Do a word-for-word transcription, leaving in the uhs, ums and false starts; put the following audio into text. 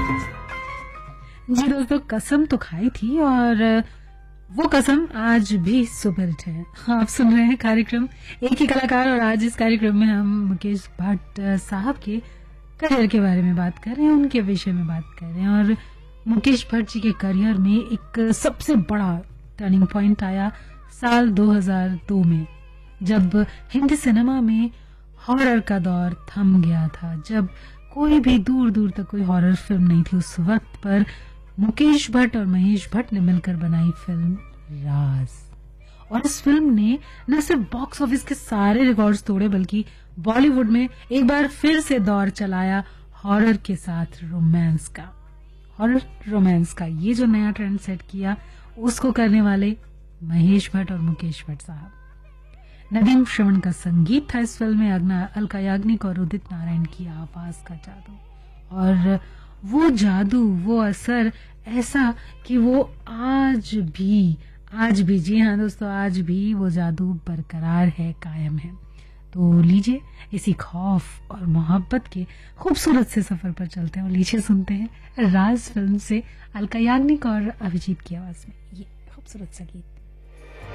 जी दोस्तों, कसम तो खाई थी और वो कसम आज भी सुपरहिट है। आप सुन रहे हैं कार्यक्रम एक ही कलाकार और आज इस कार्यक्रम में हम मुकेश भट्ट साहब के करियर के बारे में बात कर रहे हैं, उनके विषय में बात कर रहे हैं। और मुकेश भट्ट जी के करियर में एक सबसे बड़ा टर्निंग पॉइंट आया साल दो हज़ार दो में, जब हिंदी सिनेमा में हॉरर का दौर थम गया था, जब कोई भी दूर दूर तक कोई हॉरर फिल्म नहीं थी। उस वक्त पर मुकेश भट्ट और महेश भट्ट ने मिलकर बनाई फिल्म राज, और इस फिल्म ने न सिर्फ बॉक्स ऑफिस के सारे रिकॉर्ड्स तोड़े बल्कि बॉलीवुड में एक बार फिर से दौर चलाया हॉरर के साथ रोमांस का। हॉरर रोमांस का ये जो नया ट्रेंड सेट किया, उसको करने वाले महेश भट्ट और मुकेश भट्ट साहब। नदीम श्रवण का संगीत था इस फिल्म में, अग्ना अलका याग्निक और उदित नारायण की आवाज का जादू, और वो जादू, वो असर ऐसा कि वो आज भी आज भी जी हाँ दोस्तों, आज भी वो जादू बरकरार है, कायम है। तो लीजिए इसी खौफ और मोहब्बत के खूबसूरत से सफर पर चलते हैं और लीजिए सुनते हैं राज फिल्म से अलका याग्निक और अभिजीत की आवाज में ये खूबसूरत सा गीत।